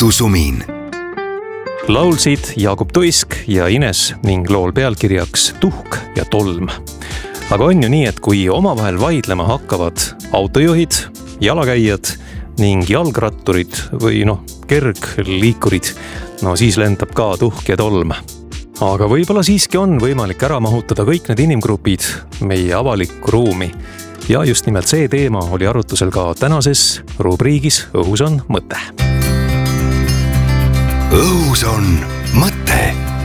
Autosumin. Laulsid Jaagup Tuisk ja Ines ning lool pealkirjaks Tuhk ja tolm. Aga on ju nii, et kui omavahel vaidlema hakkavad autojuhid, jalakäijad ning jalgratturid või kergliikurid, siis lendab ka tuhk ja tolm. Aga võib-olla siiski on võimalik ära mahutada kõik need inimgrupid meie avalikku ruumi. Ja just nimelt see teema oli arutusel ka tänases rubriigis Õhus on mõte. Õhus on mõte.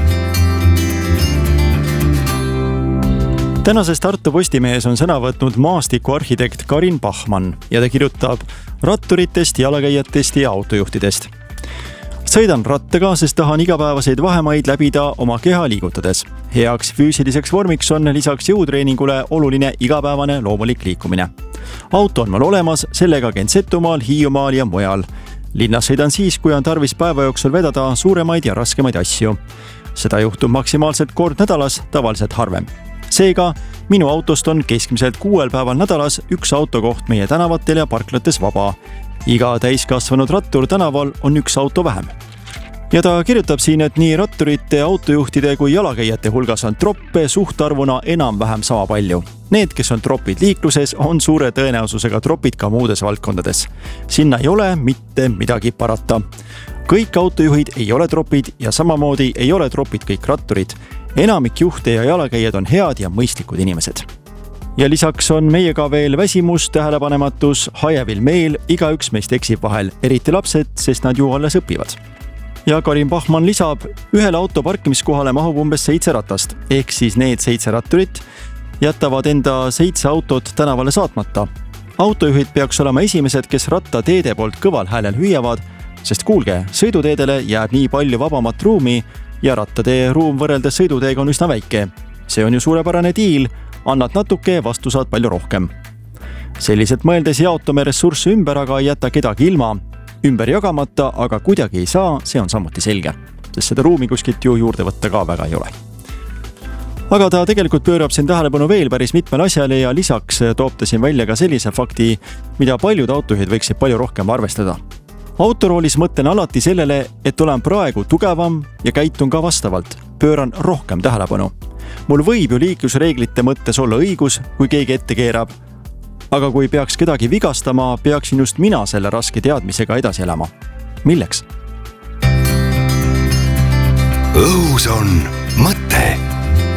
Tänases Tartu Postimehes on sõna võtnud maastikuarhitekt Karin Bachmann ja ta kirjutab ratturitest, jalakäijatest ja autojuhtidest. Sõidan rattaga, sest tahan igapäevaseid vahemaid läbida oma keha liigutades. Heaks füüsiliseks vormiks on lisaks jõutreeningule oluline igapäevane loomulik liikumine. Auto on mul olemas, sellega käin Setumaal, Hiiumaal ja mujal. Linnas sõidan siis, kui on tarvis päeva jooksul vedada suuremaid ja raskemaid asju. Seda juhtub maksimaalselt kord nädalas, tavaliselt harvem. Seega, minu autost on keskmiselt 6 päeval nädalas üks autokoht meie tänavatel ja parklates vaba. Iga täiskasvanud rattur tänaval on üks auto vähem. Ja ta kirjutab siin, et nii ratturite, autojuhtide kui jalakäijate hulgas on troppe suhtarvuna enam-vähem sama palju. Need, kes on tropid liikluses, on suure tõenäosusega tropid ka muudes valdkondades. Sinna ei ole mitte midagi parata. Kõik autojuhid ei ole tropid ja samamoodi ei ole tropid kõik ratturid. Enamik juhte ja jalakäijad on head ja mõistlikud inimesed. Ja lisaks on meiega veel väsimus, tähelepanematus, hajevil meel, igaüks meist eksib vahel, eriti lapsed, sest nad ju alles õpivad. Ja Karin Bachmann lisab, ühele auto parkimiskohale mahub umbes 7 ratast, ehk siis need 7 ratturit jätavad enda 7 autot tänavale saatmata. Autojuhid peaks olema esimesed, kes rattateede poolt kõval häälel hüüavad, sest kuulge, sõiduteedele jääb nii palju vabamat ruumi ja rattatee ruum võrreldes sõiduteega on üsna väike. See on ju suurepärane diil, annad natuke, vastu saad palju rohkem. Selliselt mõeldes jaotame ressursse ümber, aga ei jäta kedagi ilma. Ümber jagamata, aga kuidagi ei saa, see on samuti selge, sest seda ruumi kuskilt ju juurde võtta ka väga ei ole. Aga ta tegelikult pöörab siin tähelepanu veel päris mitmel asjale ja lisaks toob ta siin välja ka sellise fakti, mida paljud autojuhid võiksid palju rohkem arvestada. Autoroolis mõtlen alati sellele, et olen praegu tugevam ja käitun ka vastavalt, pööran rohkem tähelepanu. Mul võib ju liiklusreeglite mõttes olla õigus, kui keegi ette keerab, aga kui peaks kedagi vigastama, peaksin just mina selle raske teadmisega edasi elama. Milleks? Õhus on